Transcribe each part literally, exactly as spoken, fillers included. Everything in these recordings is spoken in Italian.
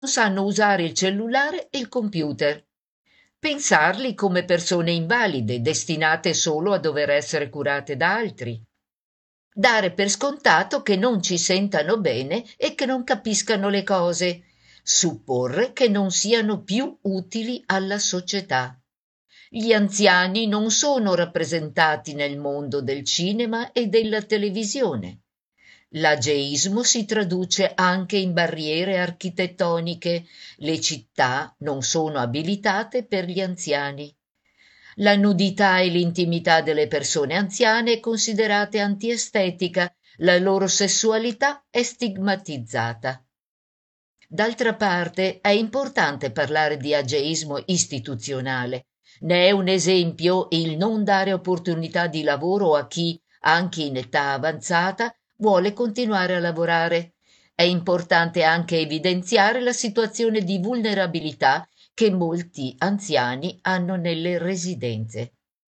sanno usare il cellulare e il computer. Pensarli come persone invalide, destinate solo a dover essere curate da altri. Dare per scontato che non ci sentano bene e che non capiscano le cose. Supporre che non siano più utili alla società. Gli anziani non sono rappresentati nel mondo del cinema e della televisione. L'ageismo si traduce anche in barriere architettoniche. Le città non sono abilitate per gli anziani. La nudità e l'intimità delle persone anziane è considerata antiestetica, la loro sessualità è stigmatizzata. D'altra parte è importante parlare di ageismo istituzionale. Ne è un esempio il non dare opportunità di lavoro a chi, anche in età avanzata, vuole continuare a lavorare. È importante anche evidenziare la situazione di vulnerabilità che molti anziani hanno nelle residenze.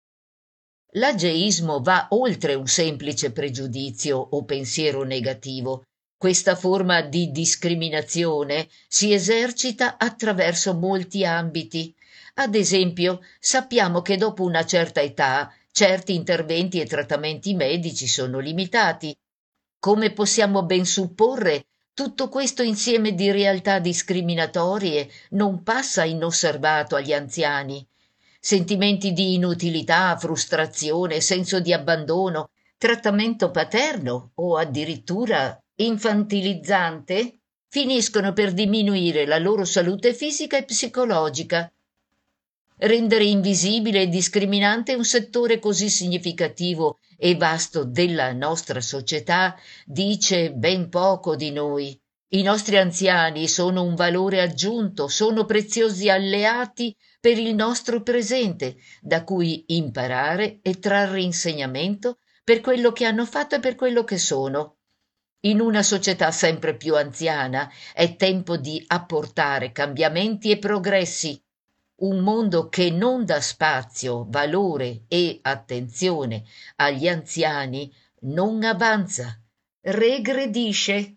L'ageismo va oltre un semplice pregiudizio o pensiero negativo. Questa forma di discriminazione si esercita attraverso molti ambiti. Ad esempio, sappiamo che dopo una certa età certi interventi e trattamenti medici sono limitati. Come possiamo ben supporre, tutto questo insieme di realtà discriminatorie non passa inosservato agli anziani. Sentimenti di inutilità, frustrazione, senso di abbandono, trattamento paterno o addirittura infantilizzante finiscono per diminuire la loro salute fisica e psicologica. Rendere invisibile e discriminante un settore così significativo e vasto della nostra società dice ben poco di noi. I nostri anziani sono un valore aggiunto, sono preziosi alleati per il nostro presente, da cui imparare e trarre insegnamento per quello che hanno fatto e per quello che sono. In una società sempre più anziana è tempo di apportare cambiamenti e progressi. Un mondo che non dà spazio, valore e attenzione agli anziani non avanza, regredisce.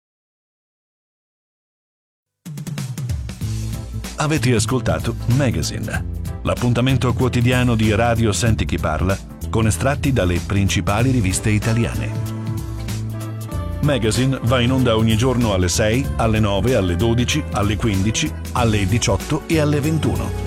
Avete ascoltato Magazine, l'appuntamento quotidiano di Radio Senti Chi Parla con estratti dalle principali riviste italiane. Magazine va in onda ogni giorno alle sei, alle nove, alle dodici, alle quindici, alle diciotto e alle ventuno.